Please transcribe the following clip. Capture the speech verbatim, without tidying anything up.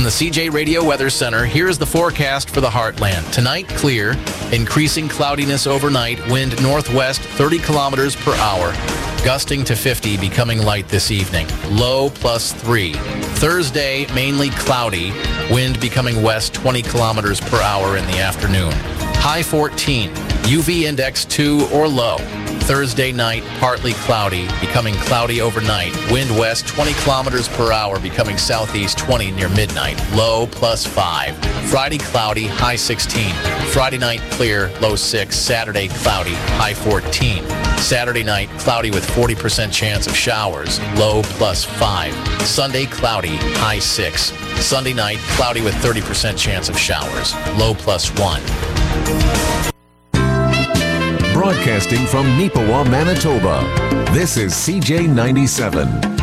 the C J Radio Weather Center, here's the forecast for the Heartland. Tonight, clear. Increasing cloudiness overnight. Wind northwest thirty kilometers per hour. Gusting to fifty, becoming light this evening. Low plus three. Thursday, mainly cloudy. Wind becoming west twenty kilometers per hour in the afternoon. High fourteen. U V index two or low. Thursday night, partly cloudy, becoming cloudy overnight. Wind west twenty kilometers per hour, becoming southeast twenty near midnight. Low plus five. Friday cloudy, high sixteen. Friday night clear, low six. Saturday cloudy, high fourteen. Saturday night cloudy with forty percent chance of showers, low plus five. Sunday cloudy, high six. Sunday night cloudy with thirty percent chance of showers, low plus one. Broadcasting from Neepawa, Manitoba, this is C J ninety-seven.